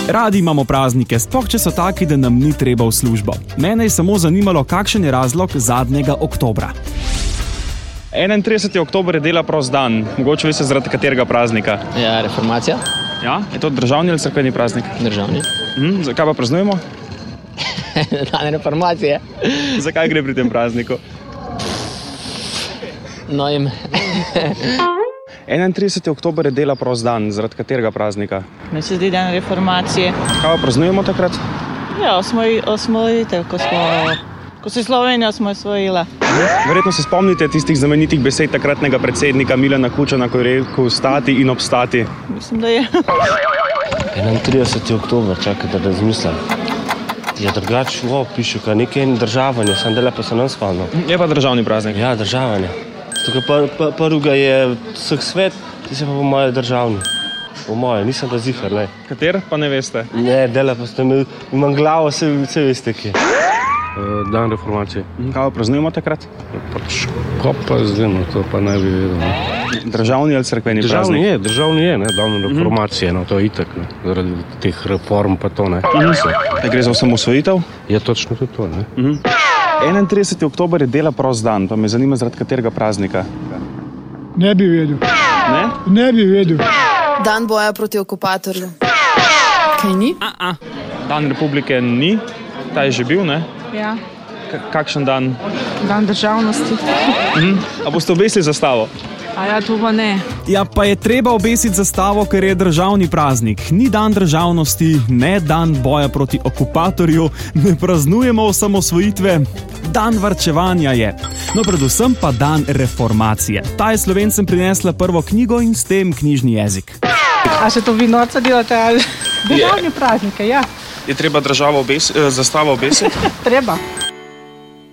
Radi imamo praznike, sploh če so taki, da nam ni treba v službo. Mene je samo zanimalo, kakšen je razlog zadnjega oktobra. 31. oktober je dela prost dan. Mogoče veste zaradi katerega praznika? Ja, reformacija. Ja? Je to državni ali cerkveni praznik? Državni. Zakaj pa praznujemo? Dan reformacije. Zakaj gre pri tem prazniku? No in... 31. oktober je dela prost dan. Zaradi katerega praznika? Meni se zdi dan reformacije. Kaj pa praznujemo takrat? Ja, osvojitev, ko se Slovenija osvojila. Verjetno se spomnite tistih znamenitih besed takratnega predsednika Milana Kučana, ko je rekel stati in obstati. Mislim, da je. 31. oktober, čakaj, da razmislim. Ja, drugače, piše, kaj nekaj državanje, sam dela pa se nam spomnil. Je pa državni praznik. Ja, državanje. Tukaj prvega je vseh svet, ti se pa po moje državni. Po moje, nisem pa zihar, ne. Kater, pa ne veste? Ne, dela pa ste imam glavo, vse veste, kje. Dan reformacije. Kaj pa praznujemo takrat? Ko pa zdaj, to pa ne bi vedel. Ne. Državni ali cerkveni praznik? Državni je, dan reformacije, to je itak, ne. Zaradi teh reform pa to, ne. Gre za osamosvojitev? Je točno tudi to, ne. 31. oktober je dela prost dan, pa me zanima zaradi katerega praznika. Ne bi vedel. Ne? Ne bi vedel. Dan boja proti okupatorju. Kaj ni? Dan republike ni, ta je že bil, ne? Ja. Kakšen dan? Dan državnosti. A boste obesili zastavo? A ja, to pa ne. Ja, pa je treba obesiti zastavo, ker je državni praznik. Ni dan državnosti, ne dan boja proti okupatorju, ne praznujemo osamosvojitve. Dan varčevanja je. No, predvsem pa dan reformacije. Ta je Slovencem prinesla prvo knjigo in s tem knjižni jezik. A še to vi norca delate, ali državni praznike, ja. Je treba zastavo obesiti? Treba.